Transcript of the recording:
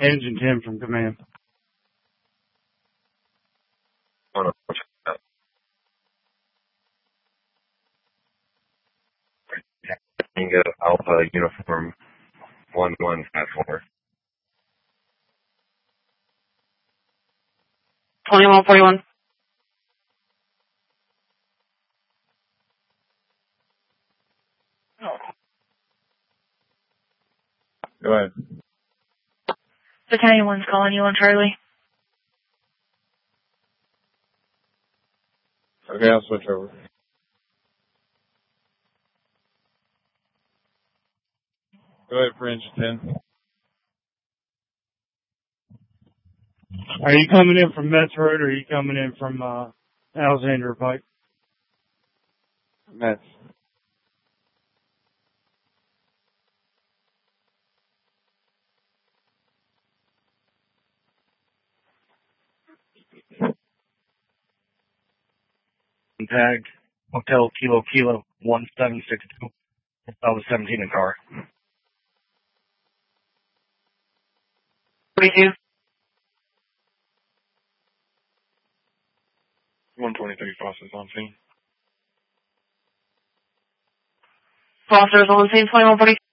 Engine 10 from command. Tango Alpha Uniform 1154. 2141. Go ahead. Battalion 1's calling you on Charlie. Okay, I'll switch over. Go ahead for engine 10. Are you coming in from Metz Road or are you coming in from Alexandria Pike? Metz. Tagged Hotel Kilo 1762. I was 17 in car. 42. 123 Foster's on scene. Foster's on scene, 2140.